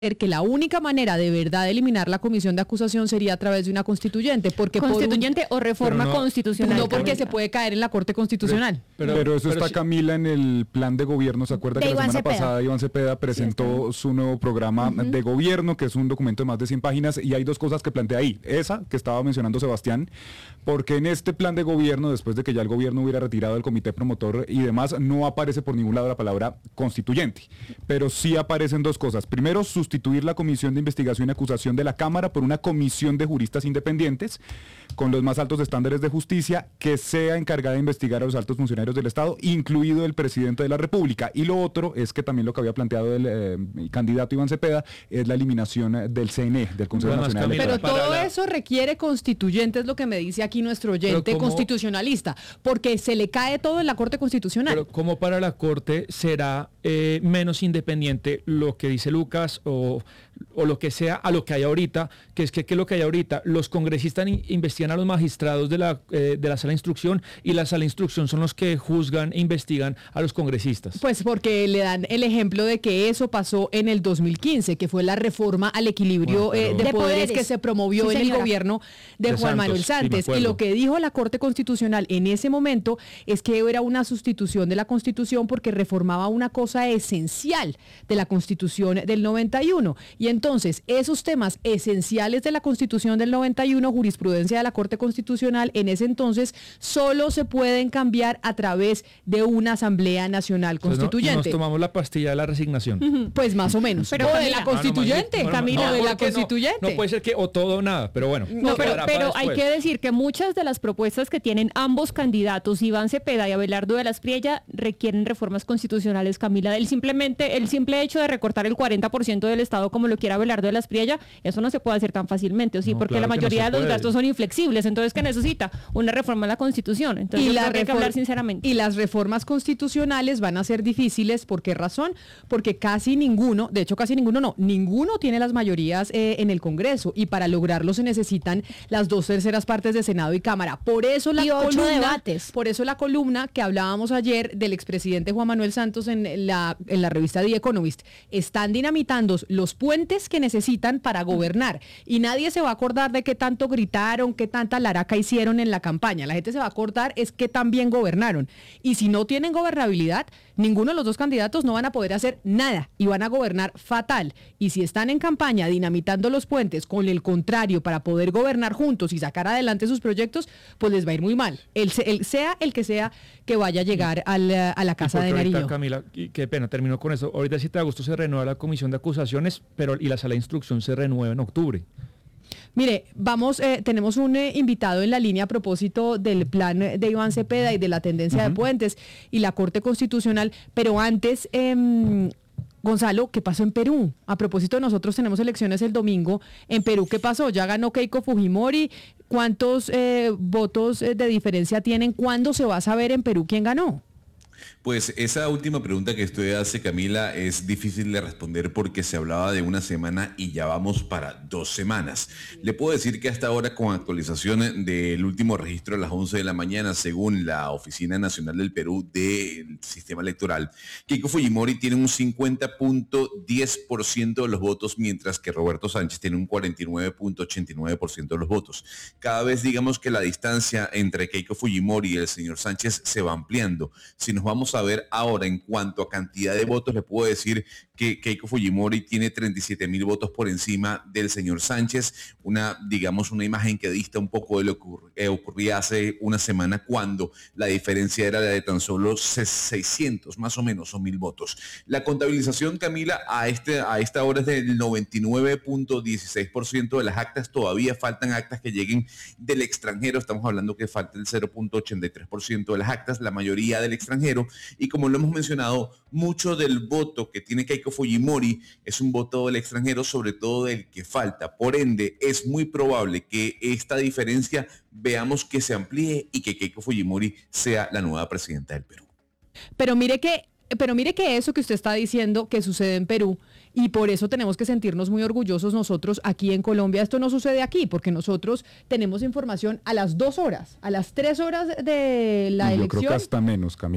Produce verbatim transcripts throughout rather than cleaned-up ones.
que la única manera de verdad de eliminar la comisión de acusación sería a través de una constituyente, porque constituyente por un, o reforma no, constitucional. no porque se puede caer en la Corte Constitucional. Pero, pero, pero eso pero está sí. Camila en el plan de gobierno. ¿Se acuerda De que la Iván semana Cepeda. pasada Iván Cepeda presentó sí, su nuevo programa uh-huh. de gobierno, que es un documento de más de cien páginas, y hay dos cosas que plantea ahí. Esa que estaba mencionando Sebastián, porque en este plan de gobierno, después de que ya el gobierno hubiera retirado el comité promotor y demás, no aparece por ningún lado la palabra constituyente, pero sí aparecen dos cosas. Primero, sustituir la comisión de investigación y acusación de la Cámara por una comisión de juristas independientes con los más altos estándares de justicia que sea encargada de investigar a los altos funcionarios del Estado, incluido el presidente de la República. Y lo otro es que también lo que había planteado el eh, candidato Iván Cepeda es la eliminación del C N E, del Consejo Además, Nacional Camila, Electoral. Pero todo la... eso requiere constituyente, es lo que me dice aquí nuestro oyente constitucionalista, porque se le cae todo en la Corte Constitucional. Pero como para la Corte será eh, menos independiente lo que dice Lucas o, o lo que sea a lo que hay ahorita, que es que, que lo que hay ahorita, los congresistas in, investigan a los magistrados de la, eh, de la sala de instrucción, y la sala de instrucción son los que juzgan e investigan a los congresistas. Pues porque le dan el ejemplo de que eso pasó en el dos mil quince, que fue la reforma al equilibrio bueno, eh, de, de poderes, poderes que se promovió sí, en señora. el gobierno de, de Juan Santos, Manuel Santos. sí, y lo que dijo la Corte Constitucional en ese momento es que era una sustitución de la Constitución porque reformaba una cosa esencial de la Constitución del noventa y uno. Y entonces esos temas esenciales de la Constitución del noventa y uno, jurisprudencia de la Corte Constitucional, en ese entonces solo se pueden cambiar a través de una Asamblea Nacional Constituyente. Entonces, no, nos tomamos la pastilla de la resignación. Uh-huh, pues más o menos. Pero o Camila, de la Constituyente, ah, no, Camila, no, o de la porque Constituyente. No, no puede ser que o todo o nada, pero bueno. No, pero, quedará para pero hay después. que decir que muchas de las propuestas que tienen ambos candidatos, Iván Cepeda y Abelardo de la Espriella, requieren reformas constitucionales, Camila. El simplemente, el simple hecho de recortar el cuarenta por ciento del Estado como lo quiere Abelardo de la Espriella, eso no se puede hacer tan fácilmente, ¿o sí? No, Porque claro la que no mayoría se de los puede. gastos son inflexibles, entonces ¿qué necesita? Una reforma a la Constitución. Entonces yo la creo que hay que refor- hablar sinceramente. Y las reformas constitucionales van a ser difíciles. ¿Por qué razón? Porque casi ninguno, de hecho casi ninguno no, ninguno tiene las mayorías eh, en el Congreso, y para lograrlo se necesitan las dos terceras partes de Senado y Cámara. Por eso la Y ocho columna, debates. por eso la columna que hablábamos ayer del expresidente Juan Manuel Santos en la, en la revista The Economist, están dinamitando los puentes que necesitan para gobernar, y nadie se va a acordar de qué tanto gritaron, qué tanta laraca hicieron en la campaña. La gente se va a acordar es que tan bien gobernaron, y si no tienen gobernabilidad, ninguno de los dos candidatos no van a poder hacer nada y van a gobernar fatal. Y si están en campaña dinamitando los puentes con el contrario para poder gobernar juntos y sacar adelante sus proyectos, pues les va a ir muy mal. El, el sea el que sea que vaya a llegar al, a la Casa de ahorita, Nariño. Camila, y qué pena, termino con eso. Ahorita el siete de agosto se renueva la comisión de acusaciones, pero y la sala de instrucción se renueva en octubre. Mire, vamos, eh, tenemos un eh, invitado en la línea a propósito del plan de Iván Cepeda y de la tendencia uh-huh. de puentes y la Corte Constitucional, pero antes, eh, Gonzalo, ¿qué pasó en Perú? A propósito, nosotros tenemos elecciones el domingo. En Perú, ¿qué pasó? Ya ganó Keiko Fujimori. ¿Cuántos eh, votos eh, de diferencia tienen? ¿Cuándo se va a saber en Perú quién ganó? Pues esa última pregunta que usted hace, Camila, es difícil de responder porque se hablaba de una semana y ya vamos para dos semanas. Le puedo decir que hasta ahora, con actualización del último registro a las once de la mañana, según la Oficina Nacional del Perú del Sistema Electoral, Keiko Fujimori tiene un cincuenta punto diez por ciento de los votos, mientras que Roberto Sánchez tiene un cuarenta y nueve punto ochenta y nueve por ciento de los votos. Cada vez digamos que la distancia entre Keiko Fujimori y el señor Sánchez se va ampliando. Si nos vamos a ver ahora en cuanto a cantidad de votos, le puedo decir que Keiko Fujimori tiene treinta y siete mil votos por encima del señor Sánchez, una, digamos, una imagen que dista un poco de lo que ocurría hace una semana, cuando la diferencia era de tan solo seiscientos, más o menos, o mil votos. La contabilización, Camila, a, este, a esta hora es del noventa y nueve punto dieciséis por ciento de las actas. Todavía faltan actas que lleguen del extranjero, estamos hablando que falta el cero punto ochenta y tres por ciento de las actas, la mayoría del extranjero. Y como lo hemos mencionado, mucho del voto que tiene Keiko Fujimori es un voto del extranjero, sobre todo del que falta. Por ende, es muy probable que esta diferencia veamos que se amplíe y que Keiko Fujimori sea la nueva presidenta del Perú. Pero mire que, pero mire que eso que usted está diciendo que sucede en Perú, y por eso tenemos que sentirnos muy orgullosos nosotros aquí en Colombia. Esto no sucede aquí, porque nosotros tenemos información a las dos horas, a las tres horas de la y yo elección. creo que hasta menos, Camila.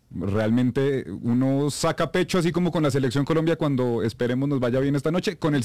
realmente uno saca pecho así como con la Selección Colombia cuando esperemos nos vaya bien esta noche, con el